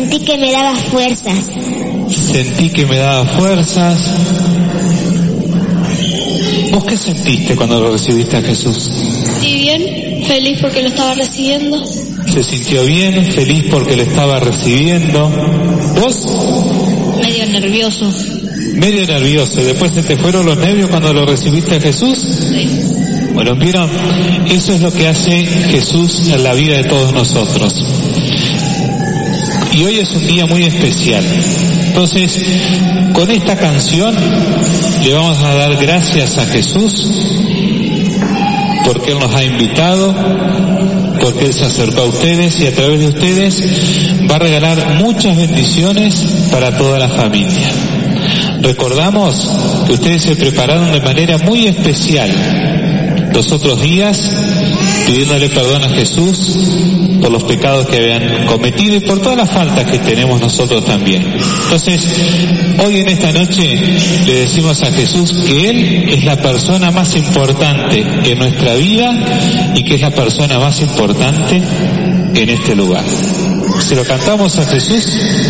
Sentí que me daba fuerzas. Sentí que me daba fuerzas. ¿Vos qué sentiste cuando lo recibiste a Jesús? Sí, bien, feliz porque lo estaba recibiendo. Se sintió bien, feliz porque lo estaba recibiendo. ¿Vos? Medio nervioso. Medio nervioso. ¿Después se te fueron los nervios cuando lo recibiste a Jesús? Sí. Bueno, ¿vieron? Eso es lo que hace Jesús en la vida de todos nosotros. Y hoy es un día muy especial. Entonces, con esta canción le vamos a dar gracias a Jesús porque Él nos ha invitado, porque Él se acercó a ustedes y a través de ustedes va a regalar muchas bendiciones para toda la familia. Recordamos que ustedes se prepararon de manera muy especial los otros días pidiéndole perdón a Jesús por los pecados que habían cometido y por todas las faltas que tenemos nosotros también. Entonces, hoy en esta noche le decimos a Jesús que Él es la persona más importante en nuestra vida y que es la persona más importante en este lugar. ¿Se lo cantamos a Jesús?